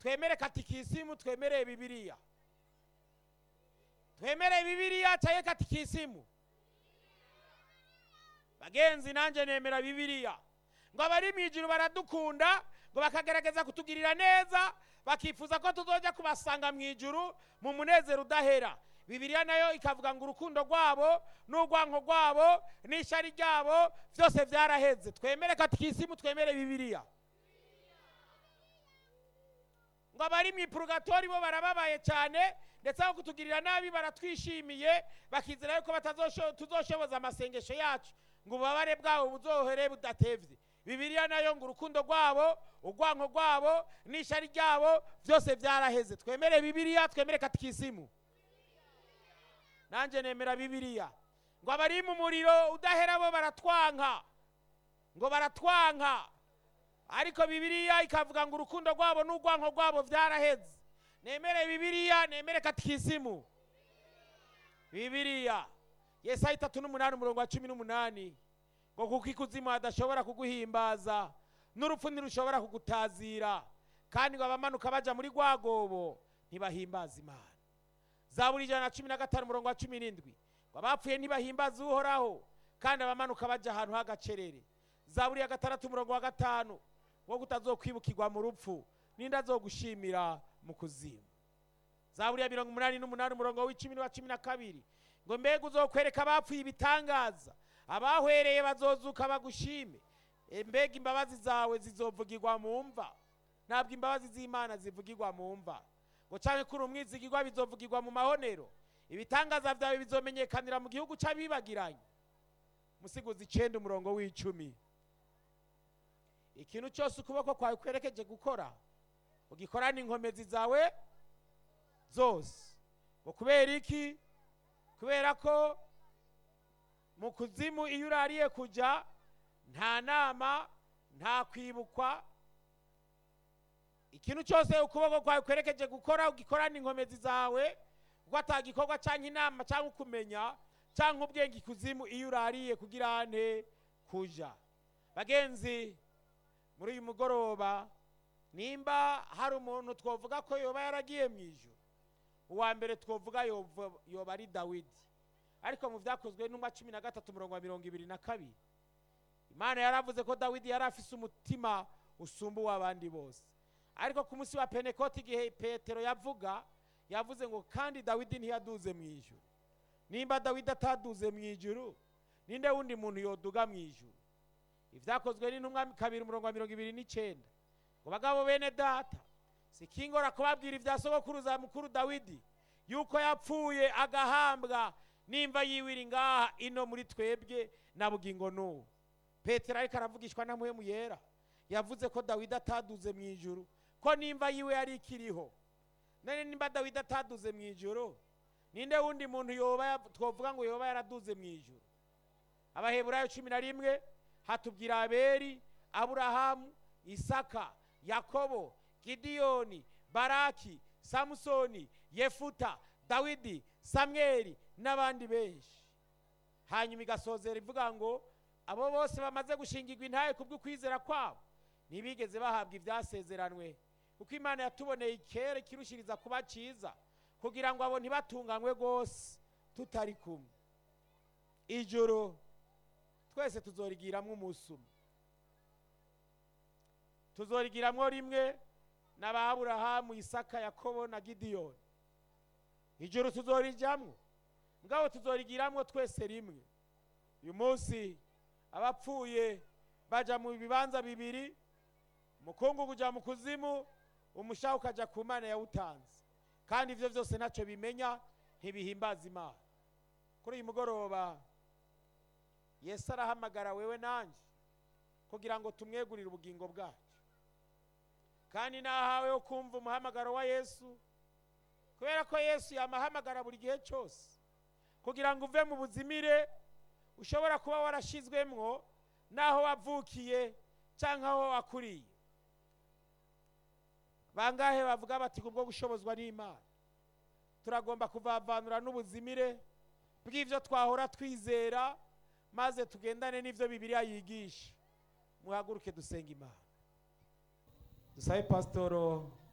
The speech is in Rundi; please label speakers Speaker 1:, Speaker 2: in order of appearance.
Speaker 1: twemere katikisimu twemere bibiliya? Twemere bibiliya cyangwa katikisimu? Bagenzi, nanje nemera bibiliya. Ngo abari mu ijuru baradukunda, ngo bakagerageza kutugirira neza, bakifuza ko tuzoja kubasanga mu ijuru mu munezero udahera. Bibiliya nayo ikavuga ngo urukundo rwabo n'urwanko rwabo n'ishari ryabo byose byaraheze. Twemere katikisimu twemere bibiliya? Ngo abari mu purgatori bo barababaye cyane, ndetse aho kutugirira nabi baratwishimiye, bakizera yuko tuzoshoboza amasengesho yacu, ngo ububabare bwabo buzohere budatevye. Bibiliya nayo ngo urukundo rwabo, urwanko rwabo n'ishari ryabo byose byaraheze. Twemere bibiliya twemere katikisimu? Nanje nemera bibiliya. Ngo abari mu muriro udahera bo baratwanka, ngo baratwanka, ariko bibiliya ikavuga ngo urukundo rwabo n'urwanko rwabo byaraheze. Nemere bibiliya nemere katikisimu? Bibiliya. Yesaya 3:18 ngo kuko ikuzimu adashobora kuguhimbaza n'urupfu ntirushobora kugutazira, kandi ngo abamanuka baja muri rwagobo ntibahimbaza Imana. Zaburi 115:17 ngo abapfuye ntibahimbaza Uhoraho, kandi abamanuka baja ahantu h'agacerere. Zaburi 6:5 ngo kutazokwibukirwa mu rupfu, ninda azogushimira mu kuzimu. Zaburi 88:10-12 ngo mbega uzokwereka abapfuye ibitangaza, abahwereye bazozuka bagushime. Mbega imbabazi zawe zizovugirwa mu mva, ntabwo imbabazi z'Imana zivugirwa mu mva. Ngo canke kuri umwizigirwa bizovugirwa mu mahonero, ibitangaza vyawe bizomenyekanira mu gihugu c'abibagiranye. Musiguzi 9:10. Ikintu cyose ukuboko kwawe kwerekeje gukora ugikorana inkomezi zawe zose. Ngo kubera iki? Kubera ko mu kuzimu iyo urariye kuja nta nama, nta kwibukwa. Ikintu cyose ukuboko kwawe kwerekeje gukora ugikorana inkomezi zawe, ubwo atagikorwa canke inama canke ukumenya canke ubwenge ikuzimu iyo urariye kugira ante kuja. Bagenzi, muri uyu mugoroba nimba hari umuntu twovuga ko yoba yaragiye mu ijuru, uwa mbere twovuga yoba ari Dawidi. Ariko mu vyakozwe n'umwa 13:22 Imana yaravuze ko Dawidi yari afise umutima usumba w'abandi bose. Ariko ku munsi wa Pentekote igihe Petero yavuze ngo kandi Dawidi ntiyaduze mu ijuru. Nimba Dawidi ataduze mu ijuru, ninde wundi muntu yoduga mu ijuru? Ivyakozwe n'intumwa 2:29 ngo bagabo bene data, sikingora kubabwira ivya sogokuruza mukuru Dawidi yuko yapfuye agahambwa, nimba yiwiri ngaha ino muri twebwe na bugingo n'ubu. Petero ariko aravugishwa na Mpwemu Yera yavuze ko Dawidi ataduze mu ijuru, ko nimba yiwe yari ikiriho. None nimba Dawidi ataduze mu ijuru, ninde wundi muntu yoba twovuga ngo yoba yaraduze mu ijuru? Abaheburayo 11 hatubwira Abeli, Aburahamu, Isaka, Yakobo, Gidiyoni, Baraki, Samusoni, Yefuta, Dawidi, Samweli n'abandi benshi. Hanyuma igasozera ivuga ngo abo bose bamaze gushingirwa intahe kubw'ukwizera kwabo ntibigeze bahabwa ibyasezeranwe, kuko Imana yatuboneye ikere kirushiriza kuba ciza, kugira ngo abo ntibatunganywe gose tutari kumwe. Ijuru twese tuzorigiramwo umunsi umwe, tuzorigiramwo rimwe n'aba Aburahamu, Isaka, Yakobo na Gidiyoni. Ijuru tuzorijamwo, ngabo tuzorigiramwo twese rimwe. Uyu munsi abapfuye baja mu bibanza bibiri, umukungu kuja mu kuzimu, umushaho ukaja ku Mana yawutanze, kandi ivyo vyose naco bimenya ntibihimbaza Imana. Kuri uyu mugoroba Yesu arahamagara wewe nanje kugira ngo tumwegurire ubugingo bwacu, kandi nahawe yo kumva umuhamagaro wa Yesu, kubera ko Yesu yamahamagara buri gihe cyose kugira ngo uve mu buzimire ushobora kuba warashizwemwo naho wavukiye canke aho wakuriye. Bangahe bavuga bati kubwo gushobozwa n'Imana turagomba kuvavanura n'ubuzimire bw'ivyo twahora twizera, maze tugendane n'ivyo Bibiliya yigisha. Muhaguruke dusenga Imana. Dusabe Pasitoro